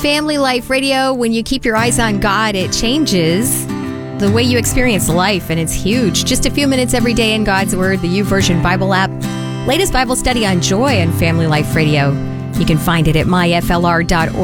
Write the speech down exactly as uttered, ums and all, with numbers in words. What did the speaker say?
Family Life Radio, when you keep your eyes on God, it changes the way you experience life, and it's huge. Just a few minutes every day in God's Word, the YouVersion Bible app. Latest Bible study on joy and Family Life Radio. You can find it at my f l r dot org.